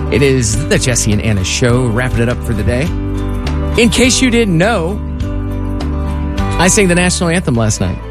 It is the Jesse and Anna Show, wrapping it up for the day. In case you didn't know, I sang the national anthem last night.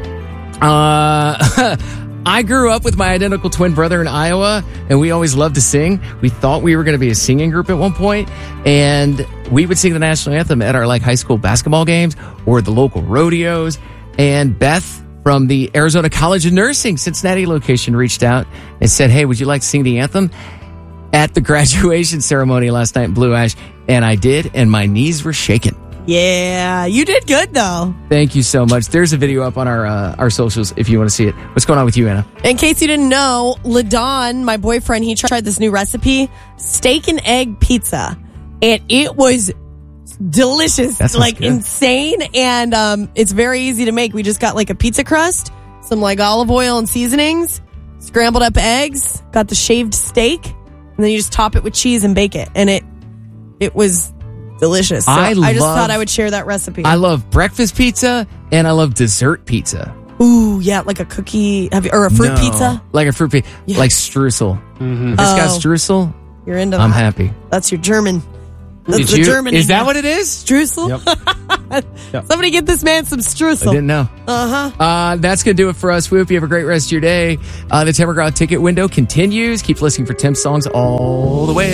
I grew up with my identical twin brother in Iowa, and we always loved to sing. We thought we were going to be a singing group at one point, and we would sing the national anthem at our high school basketball games or the local rodeos. And Beth from the Arizona College of Nursing Cincinnati location reached out and said, hey, would you like to sing the anthem at the graduation ceremony last night in Blue Ash? And I did, and my knees were shaking. Yeah, you did good, though. Thank you so much. There's a video up on our socials if you want to see it. What's going on with you, Anna? In case you didn't know, LaDon, my boyfriend, he tried this new recipe, steak and egg pizza. And it was delicious, good. Insane. And it's very easy to make. We just got a pizza crust, some olive oil and seasonings, scrambled up eggs, got the shaved steak, and then you just top it with cheese and bake it. And it was delicious. So I just thought I would share that recipe. I love breakfast pizza and I love dessert pizza. Ooh, yeah, like a cookie, or a fruit pizza? Like a fruit pizza, like streusel. Mm-hmm. If it's got streusel, you're into that. I'm happy. That's your German. That's the German. Is that what it is? Streusel? Yep. Somebody get this man some streusel. I didn't know. That's going to do it for us. We hope you have a great rest of your day. The Tim McGraw ticket window continues. Keep listening for Tim songs all the way.